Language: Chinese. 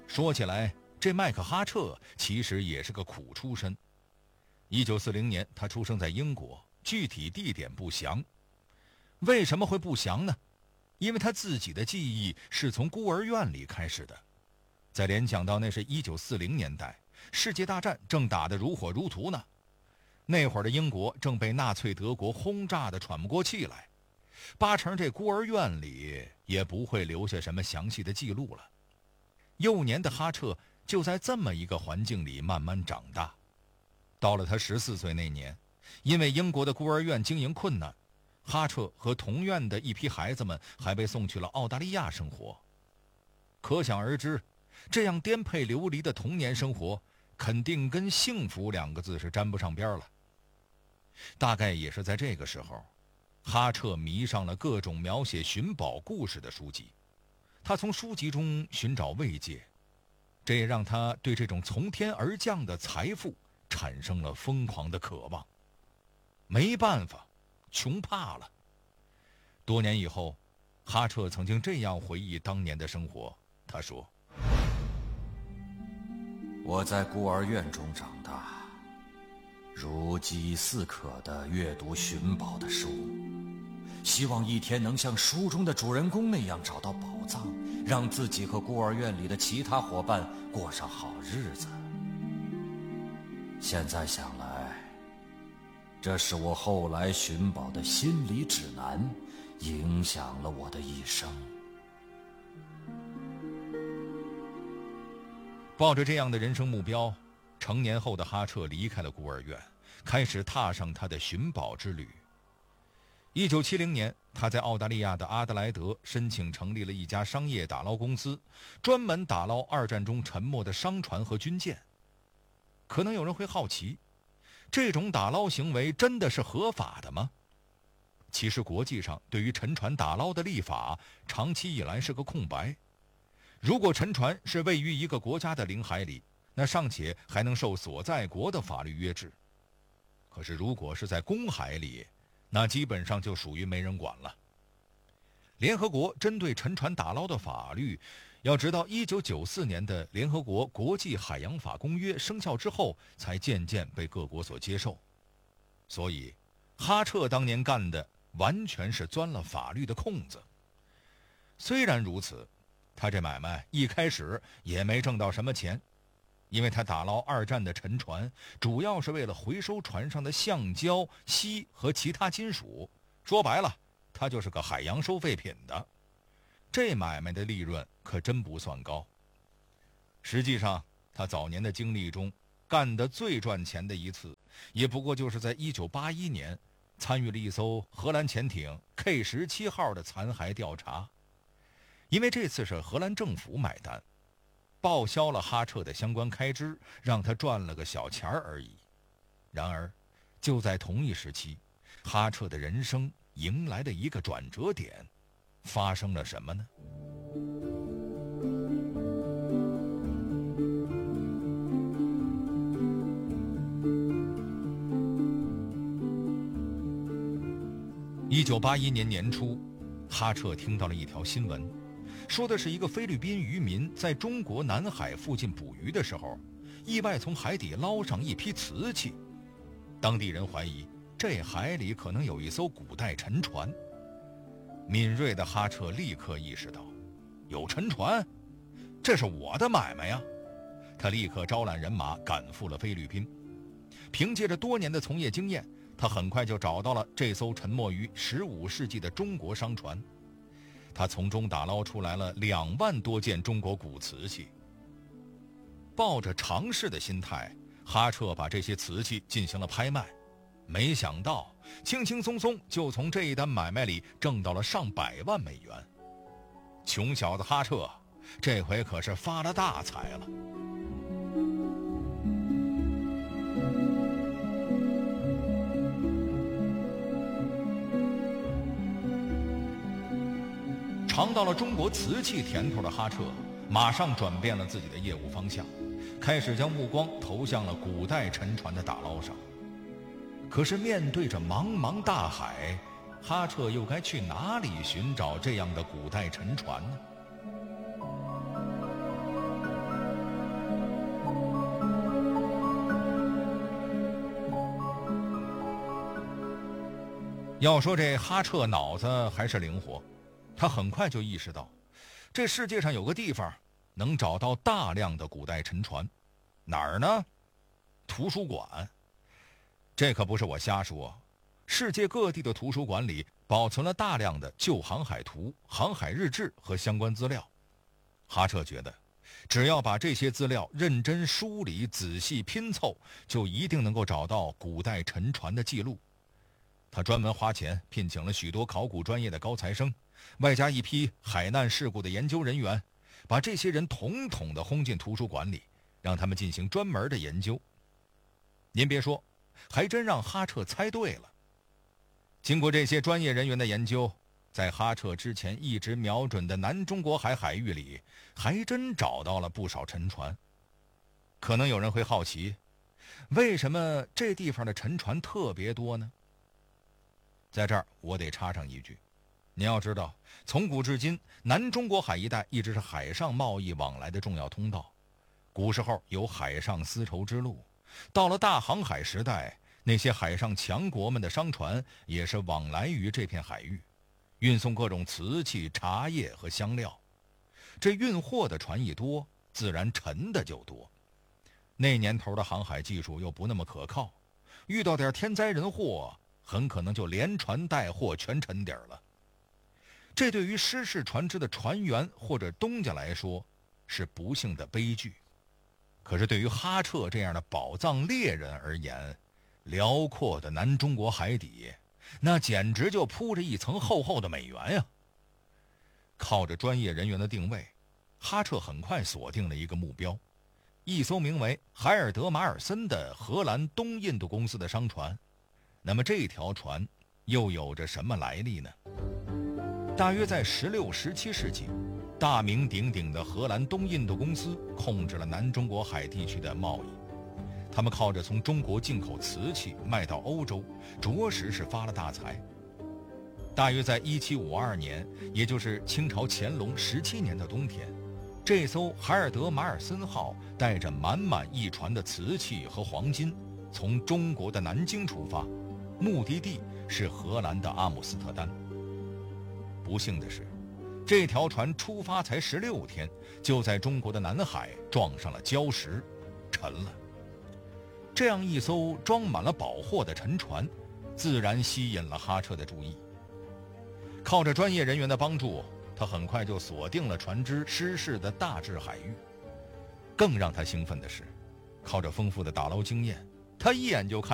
说起来，这麦克哈彻其实也是个苦出身。1940年，他出生在英国，具体地点不详。为什么会不详呢？因为他自己的记忆是从孤儿院里开始的。再联想到那是1940年代，世界大战正打得如火如荼呢。那会儿的英国正被纳粹德国轰炸得喘不过气来，八成这孤儿院里也不会留下什么详细的记录了。幼年的哈彻就在这么一个环境里慢慢长大。到了他14岁那年，因为英国的孤儿院经营困难，哈彻和同院的一批孩子们还被送去了澳大利亚生活。可想而知，这样颠沛流离的童年生活肯定跟幸福2个字是沾不上边了。大概也是在这个时候，哈彻迷上了各种描写寻宝故事的书籍。他从书籍中寻找慰藉，这也让他对这种从天而降的财富产生了疯狂的渴望。没办法，穷怕了。多年以后，哈彻曾经这样回忆当年的生活，他说： 我在孤儿院中长大，如饥似渴地阅读寻宝的书，希望一天能像书中的主人公那样找到宝藏，让自己和孤儿院里的其他伙伴过上好日子。现在想来，这是我后来寻宝的心理指南，影响了我的一生。 抱着这样的人生目标，成年后的哈彻离开了孤儿院，开始踏上他的寻宝之旅。1970年，他在澳大利亚的阿德莱德申请成立了一家商业打捞公司，专门打捞2战中沉没的商船和军舰。可能有人会好奇，这种打捞行为真的是合法的吗？其实国际上对于沉船打捞的立法长期以来是个空白。如果沉船是位于一个国家的领海里，那尚且还能受所在国的法律约制。可是如果是在公海里，那基本上就属于没人管了。联合国针对沉船打捞的法律，要直到1994年的联合国国际海洋法公约生效之后，才渐渐被各国所接受。所以，哈彻当年干的完全是钻了法律的空子。虽然如此，他这买卖一开始也没挣到什么钱，因为他打捞2战的沉船，主要是为了回收船上的橡胶、锡和其他金属。说白了，他就是个海洋收废品的。这买卖的利润可真不算高。实际上，他早年的经历中干得最赚钱的一次，也不过就是在1981年参与了一艘荷兰潜艇 K17号的残骸调查。因为这次是荷兰政府买单，报销了哈彻的相关开支，让他赚了个小钱而已。然而，就在同一时期，哈彻的人生迎来了一个转折点。发生了什么呢？1981年年初，哈彻听到了一条新闻，说的是一个菲律宾渔民在中国南海附近捕鱼的时候，意外从海底捞上一批瓷器。当地人怀疑这海里可能有一艘古代沉船。敏锐的哈彻立刻意识到，有沉船，这是我的买卖呀！他立刻招揽人马赶赴了菲律宾。凭借着多年的从业经验，他很快就找到了这艘沉没于15世纪的中国商船。他从中打捞出来了2万多件中国古瓷器。抱着尝试的心态，哈彻把这些瓷器进行了拍卖。没想到轻轻松松就从这一单买卖里挣到了上百万美元。穷小子哈彻这回可是发了大财了。尝到了中国瓷器甜头的哈彻马上转变了自己的业务方向，开始将目光投向了古代沉船的打捞上。可是面对着茫茫大海，哈彻又该去哪里寻找这样的古代沉船呢？ 要说这哈彻脑子还是灵活，他很快就意识到，这世界上有个地方能找到大量的古代沉船，哪儿呢？图书馆。这可不是我瞎说，世界各地的图书馆里保存了大量的旧航海图、航海日志和相关资料。哈彻觉得，只要把这些资料认真梳理、仔细拼凑，就一定能够找到古代沉船的记录。他专门花钱聘请了许多考古专业的高材生，外加一批海难事故的研究人员，把这些人统统地轰进图书馆里，让他们进行专门的研究。您别说，还真让哈彻猜对了。经过这些专业人员的研究，在哈彻之前一直瞄准的南中国海海域里，还真找到了不少沉船。可能有人会好奇，为什么这地方的沉船特别多呢？在这儿我得插上一句，你要知道，从古至今，南中国海一带一直是海上贸易往来的重要通道。古时候有海上丝绸之路，到了大航海时代，那些海上强国们的商船也是往来于这片海域，运送各种瓷器、茶叶和香料。这运货的船一多，自然沉的就多。那年头的航海技术又不那么可靠，遇到点天灾人祸，很可能就连船带货全沉底儿了。这对于失事船只的船员或者东家来说是不幸的悲剧，可是对于哈彻这样的宝藏猎人而言，辽阔的南中国海底那简直就铺着一层厚厚的美元呀。靠着专业人员的定位，哈彻很快锁定了一个目标，一艘名为海尔德马尔森的荷兰东印度公司的商船。那么这条船又有着什么来历呢？大约在16、17世纪，大名鼎鼎的荷兰东印度公司控制了南中国海地区的贸易。他们靠着从中国进口瓷器卖到欧洲，着实是发了大财。大约在1752年，也就是清朝乾隆17年的冬天，这艘海尔德马尔森号带着满满一船的瓷器和黄金，从中国的南京出发，目的地是荷兰的阿姆斯特丹。不幸的是，这条船出发才16天，就在中国的南海撞上了礁石，沉了。这样一艘装满了宝货的沉船，自然吸引了哈彻的注意。靠着专业人员的帮助，他很快就锁定了船只失事的大致海域。更让他兴奋的是，靠着丰富的打捞经验，他一眼就看